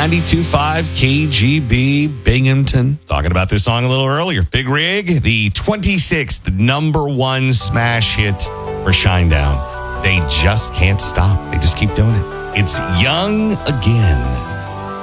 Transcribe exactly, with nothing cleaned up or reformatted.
ninety-two point five K G B Binghamton. Talking about this song a little earlier. Big Rig, the twenty-sixth number one smash hit for Shinedown. They just can't stop. They just keep doing it. It's Young Again.